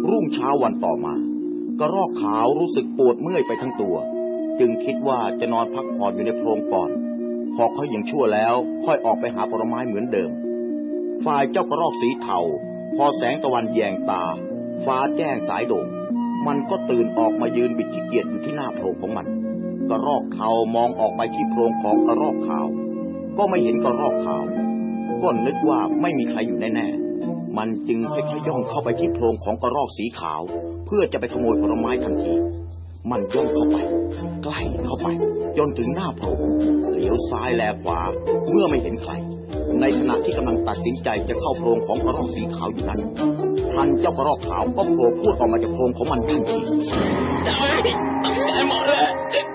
รุ่งเช้าวันต่อมากระรอกขาวรู้สึกปวดเมื่อยไปทั้งตัวจึงคิดว่าจะนอนพักผ่อนอยู่ในโพรงก่อนพอเขายังชั่วแล้วค่อยออกไปหาผลไม้เหมือนเดิมฝ่ายเจ้ากระรอกสีเทาพอแสงตะวันแยงตาฟ้าแจ้งสายโด่งมันก็ตื่นออกมายืนบิดขี้เกียจอยู่ที่หน้าโพรงของมันกระรอกเทามองออกไปที่โพรงของกระรอกขาวก็ไม่เห็นกระรอกขาวก็นึกว่าไม่มีใครอยู่แน่ๆมันจึงค่อยๆย่องเข้าไปที่โพรงของกระรอกสีขาวเพื่อจะไปขโมยผลไม้ทันทีมันย่องเข้าไปใกล้เข้าไปจนถึงหน้าโพรงเลี้ยวซ้ายแลขวาเมื่อไม่เห็นใครในขณะที่กำลังตัดสินใจจะเข้าโพรงของกระรอกสีขาวอยู่นั้นทันเจ้ากระรอกขาวก็โผล่พูดออกมาจากโพรงของมันทันทีหมดเลย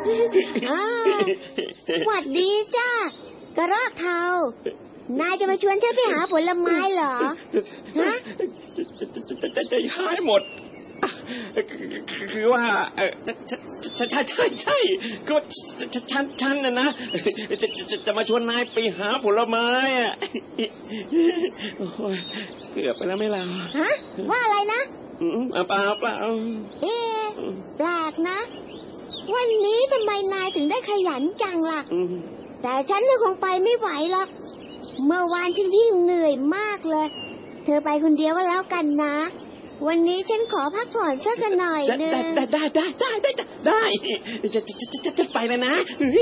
หวัดดีจ้ากระรอกเทานายจะมาชวนฉันไปหาผลไม้เหรอฮะจะหายหมดคือว่าใช่ก็ฉันนะจะมาชวนนายไปหาผลไม้อ่ะเกือบไปแล้วไม่ล่ะฮะว่าอะไรนะเปล่าแปลกนะวันนี้ทำไมนายถึงได้ขยันจังล่ะแต่ฉันคงไปไม่ไหวหรอกเมื่อวานฉันวิ่งเหนื่อยมากเลยเธอไปคนเดียวก็แล้วกันนะวันนี้ฉันขอพักผ่อนสักหน่อยนึงได้จะไปแล้วนะ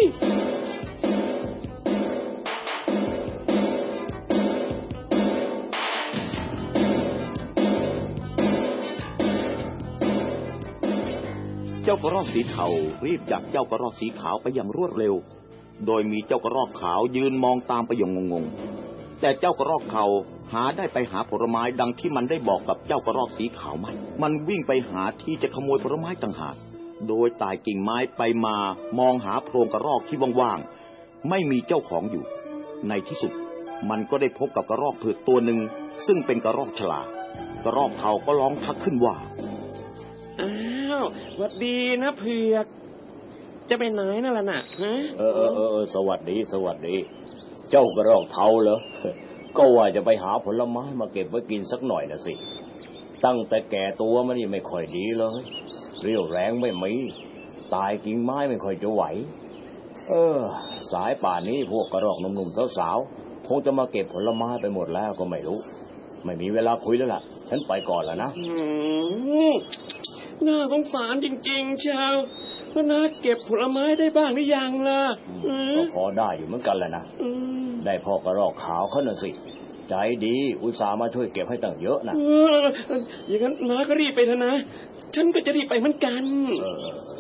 เจ้ากระรอกสีเทารีบจับเจ้ากระรอกสีขาวไปอย่างรวดเร็วโดยมีเจ้ากระรอกขาวยืนมองตามไปอย่างงงๆแต่เจ้ากระรอกเทาหาได้ไปหาผลไม้ดังที่มันได้บอกกับเจ้ากระรอกสีขาวไหมมันวิ่งไปหาที่จะขโมยผลไม้ต่างหากโดยไต่กิ่งไม้ไปมามองหาโพรงกระรอกที่ว่างๆไม่มีเจ้าของอยู่ในที่สุดมันก็ได้พบกับกระรอกเผือกตัวหนึ่งซึ่งเป็นกระรอกฉลาดกระรอกเทาก็ร้องทักขึ้นว่าอ้าวสวัสดีนะเผือกจะไปไหนนั่นล่ะน่ะฮะสวัสดีเจ้ากระรอกเทาเหรอก็ว่าจะไปหาผลไม้มาเก็บไว้กินสักหน่อยนะสิตั้งแต่แก่ตัวมันนี่ไม่ค่อยดีเลยเรี่ยวแรงไม่มีตายกิ่งไม้ไม่ค่อยจะไหวสายป่านนี้พวกกระรอกหนุ่มๆสาวๆคงจะมาเก็บผลไม้ไปหมดแล้วก็ไม่รู้ไม่มีเวลาคุยแล้วล่ะฉันไปก่อนแล้วนะน่าสงสารจริงๆชาวก็น่าเก็บผลไม้ได้บ้างหรือยังล่ะก็พอได้อยู่เหมือนกันแหละนะได้พ่อกระรอกขาวเขาน่ะสิใจดีอุตส่าห์มาช่วยเก็บให้ตั้งเยอะนะอย่างนั้นน้าก็รีบไปเถอะนะฉันก็จะรีบไปเหมือนกัน